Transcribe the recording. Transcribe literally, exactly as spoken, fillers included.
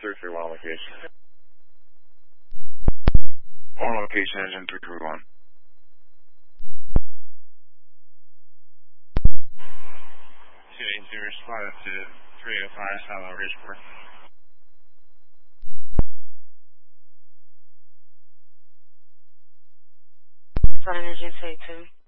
three three one location. On location, engine three three one. two eight zero, responded to three oh five, Silo Ridgeport. Flight Engine two eight two.